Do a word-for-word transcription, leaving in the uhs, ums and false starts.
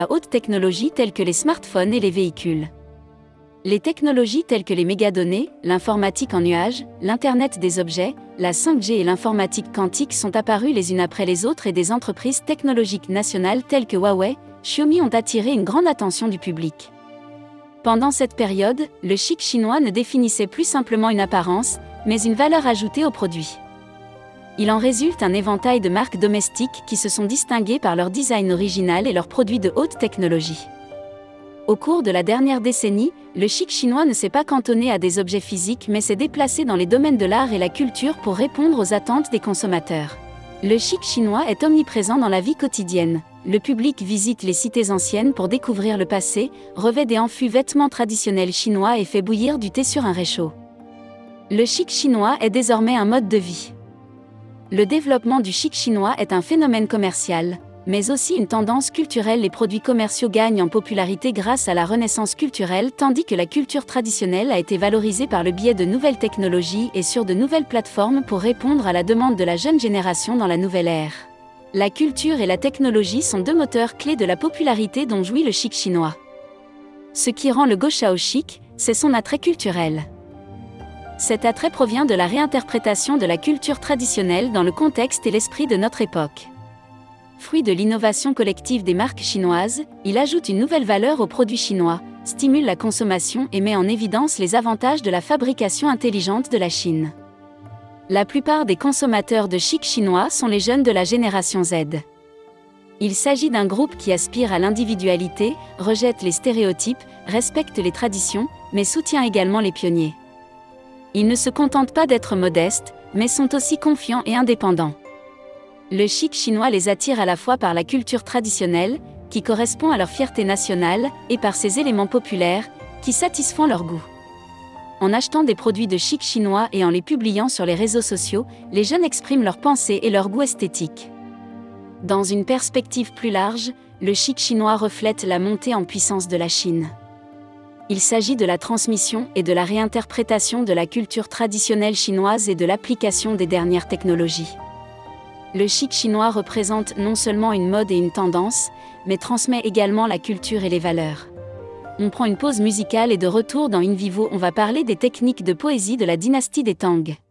à haute technologie telles que les smartphones et les véhicules. Les technologies telles que les mégadonnées, l'informatique en nuage, l'Internet des objets, la cinq G et l'informatique quantique sont apparues les unes après les autres et des entreprises technologiques nationales telles que Huawei, Xiaomi ont attiré une grande attention du public. Pendant cette période, le chic chinois ne définissait plus simplement une apparence, mais une valeur ajoutée au produit. Il en résulte un éventail de marques domestiques qui se sont distinguées par leur design original et leurs produits de haute technologie. Au cours de la dernière décennie, le chic chinois ne s'est pas cantonné à des objets physiques mais s'est déplacé dans les domaines de l'art et la culture pour répondre aux attentes des consommateurs. Le chic chinois est omniprésent dans la vie quotidienne. Le public visite les cités anciennes pour découvrir le passé, revêt des amphus vêtements traditionnels chinois et fait bouillir du thé sur un réchaud. Le chic chinois est désormais un mode de vie. Le développement du chic chinois est un phénomène commercial, mais aussi une tendance culturelle. Les produits commerciaux gagnent en popularité grâce à la renaissance culturelle, tandis que la culture traditionnelle a été valorisée par le biais de nouvelles technologies et sur de nouvelles plateformes pour répondre à la demande de la jeune génération dans la nouvelle ère. La culture et la technologie sont deux moteurs clés de la popularité dont jouit le chic chinois. Ce qui rend le Guoxiao chic, c'est son attrait culturel. Cet attrait provient de la réinterprétation de la culture traditionnelle dans le contexte et l'esprit de notre époque. Fruit de l'innovation collective des marques chinoises, il ajoute une nouvelle valeur aux produits chinois, stimule la consommation et met en évidence les avantages de la fabrication intelligente de la Chine. La plupart des consommateurs de chic chinois sont les jeunes de la génération Z. Il s'agit d'un groupe qui aspire à l'individualité, rejette les stéréotypes, respecte les traditions, mais soutient également les pionniers. Ils ne se contentent pas d'être modestes, mais sont aussi confiants et indépendants. Le chic chinois les attire à la fois par la culture traditionnelle, qui correspond à leur fierté nationale, et par ses éléments populaires, qui satisfont leur goût. En achetant des produits de chic chinois et en les publiant sur les réseaux sociaux, les jeunes expriment leurs pensées et leur goût esthétique. Dans une perspective plus large, le chic chinois reflète la montée en puissance de la Chine. Il s'agit de la transmission et de la réinterprétation de la culture traditionnelle chinoise et de l'application des dernières technologies. Le chic chinois représente non seulement une mode et une tendance, mais transmet également la culture et les valeurs. On prend une pause musicale et de retour dans In Vivo, on va parler des techniques de poésie de la dynastie des Tang.